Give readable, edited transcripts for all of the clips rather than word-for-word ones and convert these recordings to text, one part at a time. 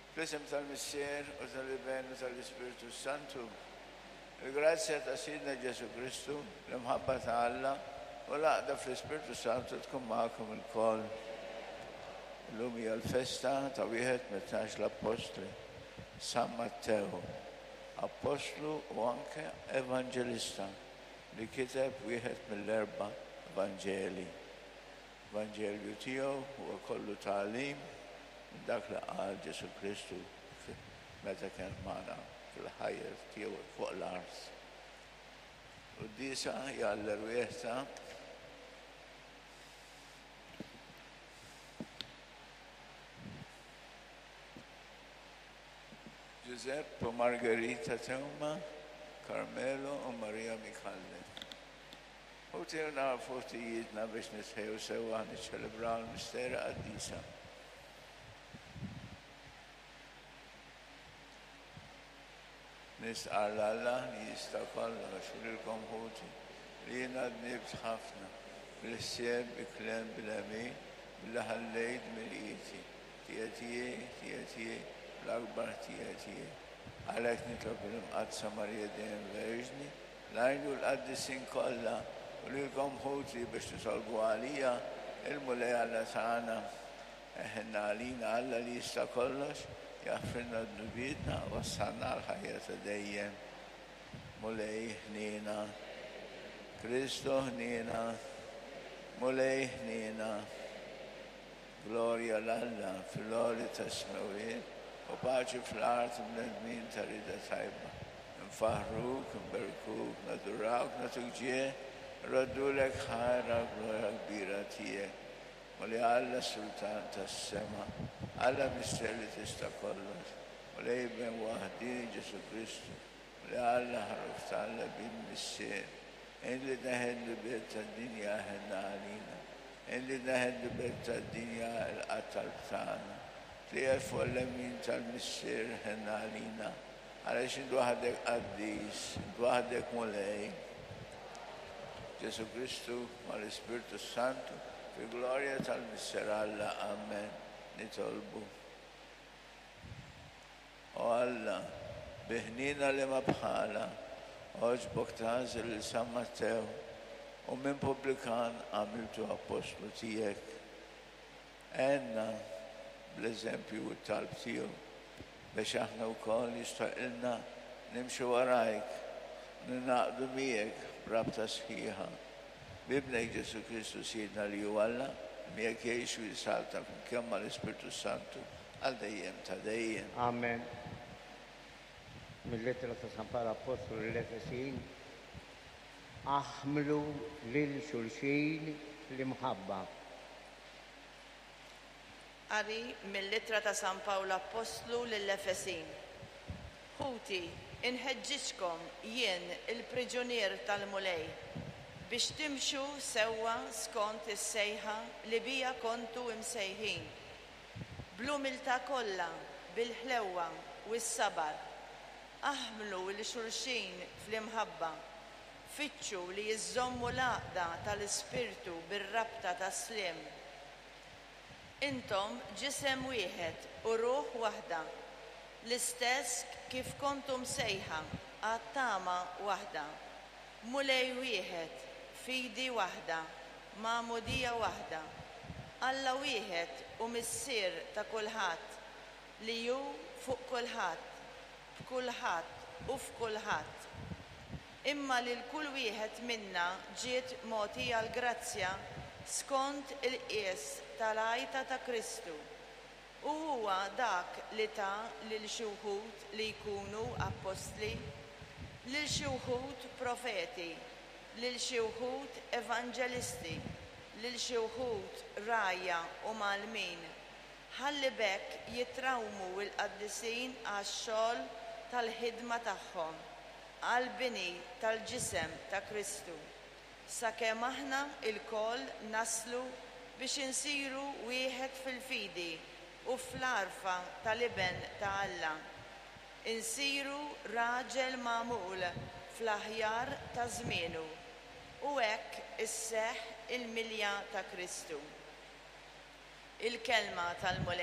Fl-isem tal-Missier u tal-Iben u tal-Ispiritu Santu, il-grazzja ta' Sidna Ġesu Kristu, l-imħabba ta' Alla u l-aqda fl-Ispiritu Santu tkun magħkom il-koll. Illum hija l-festa ta' wieħed mit-12 l-Apostli, San Matteo, Apostlu u anke Evanġelista li kiteb wieħed mill-4 Evanġeli. Evanġelju tiegħu huwa kollu tagħlim minn dak li qal Ġesu Kristu meta kien magħna fil-ħajja tiegħu fuq l-art. U d-disa hija l-irwieta Giuseppe u Margherita Teuma, Carmelo u Maria Michalli. U tiegħu nafu ftijietna biex nitħejju sewwa niċċelebraw l-mistera għad-disa. Nisqar l-Alla li jista' kollox u lilkom ħuti li jiena dnibt ħafna bil-ssier bi-kliem bil-emin billi ħallejt mill-qiegħti tiegħi l-akbar tiegħi. Għalhekk nitlob il-Imqaddsa Marija dejjem Verġni ngħidu l-qaddisin kollha u lilkom ħuti biex titolbu għalija il-mulej Alla tagħna eħenna għalina Alla li jista' kollox jaffrinna d-nubietna u wassalna l-ħajja ta' dejjem. Mulej ħnina, Kristo ħnina, mulej ħnina, glorja l-Alla fil-għoli ta' smawiet u paċi fl-art bnedmin ta' rida tajba. Nfaħruk, nberkuk, nadurawk, natugġie, raddulek ħajra glorja kbira tiegħek. U li Alla Sultan tas-sema, Alla mister li tista' kollox, u li jibben waħdini Ġesu Kristu, u li Alla ħaruf ta'Alla bil-missier, li neħed li bet tad-dinja ħenna għalina, li neħed li bet tad-dinja il-qatal tagħna, li fuq l-emin tal-missier ħenna għalina, għaliex indwaħdek qaddis, indwaħdek mulej, Ġesu Kristu mal-Ispiritu Santu, fi gloria tal-Mister Alla, amen, nitolbu. O Alla, biħnina li ma bħala, oġbok tażel il-San Matteo, u minn publikan għamiltu apostlu tijek. Enna, bl-eżempju u talb tiju, biex aħna u koll jistaqilna nimxu warajk, ninaqdu miegħek b'rabta sħiħa. Bibnek Ġesu Kristu Sidna li ju Alla, miegħek jgħixu jisalta kemm mal-Ispiritu Santu għal dejjem ta' dejjem. Amen. Mill-lettera ta' San Paolo Apostolu l-Efesin, aħmlu lil xulxin l-imħabba. Qari mill-lettera ta' San Paolo Apostlu lill-Efesin. Ħuti, inħeġġixkom jien il-priġunier tal-mulej biex timxu sewwa skont is-sejħa li bija kontu imsejħin. Bl-umiltà kollha, bil-ħlewwa u s-sabar. Aħmlu l-xulxin fl-imħabba. Fittxu li jiżommu l-għaqda tal-Ispirtu bir-rabta tas-sliem. Intom ġisem wieħed u ruħ waħda, l-istess kif kontu msejħa għat-tama waħda. Mulej wieħed, fidi waħda, ma'mudija waħda. Alla wieħed u missier ta' kulħadd li ju fuq kulħadd, b'kulħadd u f'kulħadd. Imma lil kull wieħed minna ġiet mogħtija l-grazzja skont il-qies tal-għajta ta' Kristu. U huwa dak li ta' lil xi wħud li jkunu apostli, lil xi wħud profeti, lil xi wħud evanġelisti, lil xi wħud rajja u malmin, ħalli bekk jitrawmu l-qaddisin għax-xogħol tal-ħidma tagħhom, għall-bini tal-ġisem ta' Kristu, sakemm aħna il-koll naslu biex insiru wieħed fil-fidi u fl-arfa tal-iben ta' Alla. Insiru raġel magħmul fl-aħjar ta' żmienu u hekk isseħħ il-milja ta' Kristu. Il-kelma tal-mulej.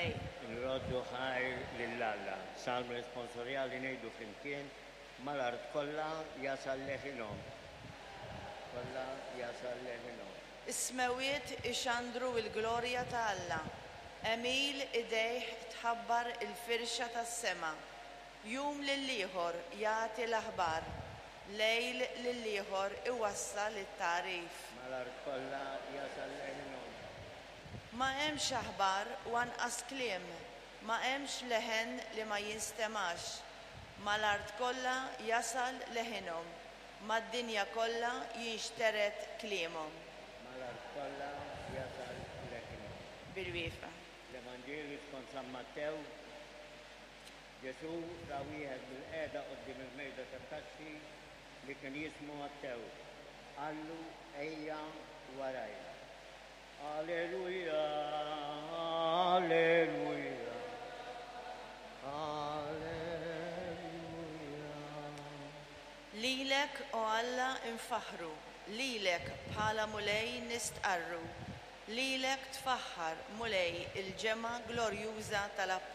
nroddu ħajr lill-Alla. Salm responsorjali ngħidu flimkien mal-art kollha jasal leħinhom. Kollha jasal leħinhom. Ismewiet ixandru il-glorja ta' Alla. Emil idejh tħabbar il-firxa tas-sema. Jum lill-ieħor jagħti l-aħbar. Lejl lill-ieħor iwassal it-tarif. Mal-art kollha jasal leħinhom. Ma hemmx aħbar u anqas kliem, ma hemmx leħen li ma jinstemax. Mal-art kollha jasal leħinhom, mad-dinja kollha jinxteret kliemhom. Mal-art kollha jasal leħinhom. Bil-wieqa. L-Evanġelju skont San Mattew, Ġesu ra wieħed mill-qiegħda quddiem il-mejda tat-taxxi li kien jismu Mattew. Qallu ejja warajja. Alleluja, alleluja, alleluja. Lilek o Alla infaħru, lilek bħala mulej nistqarru, lilek tfaħħar mulej il-ġema glorjuża tal-Apostoli.